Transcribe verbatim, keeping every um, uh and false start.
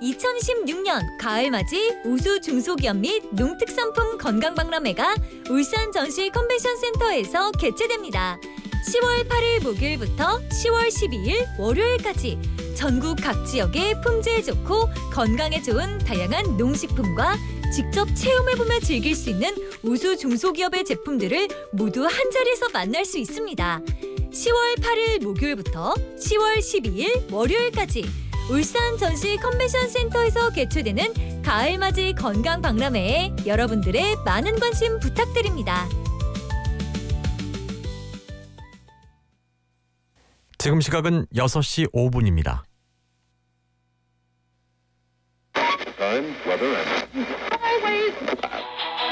이천십육 년 가을맞이 우수 중소기업 및 농특산품 건강박람회가 울산 전시 컨벤션센터에서 개최됩니다. 시월 팔일 목요일부터 시월 십이일 월요일까지 전국 각 지역의 품질 좋고 건강에 좋은 다양한 농식품과 직접 체험해보며 즐길 수 있는 우수 중소기업의 제품들을 모두 한 자리에서 만날 수 있습니다. 시월 팔일 목요일부터 시월 십이일 월요일까지 울산 전시 컨벤션 센터에서 개최되는 가을맞이 건강박람회에 여러분들의 많은 관심 부탁드립니다. 지금 시각은 여섯 시 오 분입니다. Time, weather, and highways.